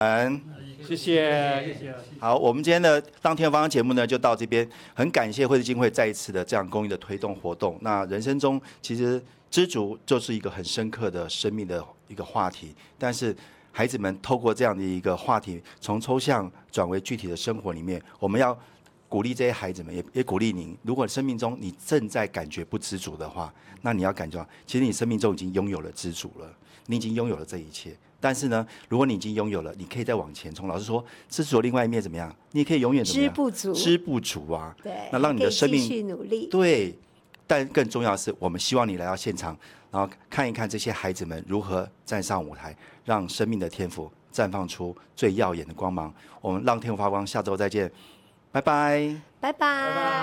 谢谢。 好，我们今天的当天的方节目呢，就到这边。很感谢惠智基金会再一次的这样公益的推动活动。那人生中其实知足就是一个很深刻的生命的一个话题，但是孩子们透过这样的一个话题，从抽象转为具体的生活里面，我们要鼓励这些孩子们，也鼓励您。如果生命中你正在感觉不知足的话，那你要感觉到，其实你生命中已经拥有了知足了，你已经拥有了这一切。但是呢，如果你已经拥有了，你可以再往前冲。老师说，知足的另外一面怎么样？你也可以永远怎么样？ 知不足， 知不足啊。 对， 那让你的生命继续努力。 对，但更重要的是，我们希望你来到现场，然后看一看这些孩子们如何站上舞台，让生命的天赋绽放出最耀眼的光芒。我们让天赋发光，下周再见，拜拜， 拜拜。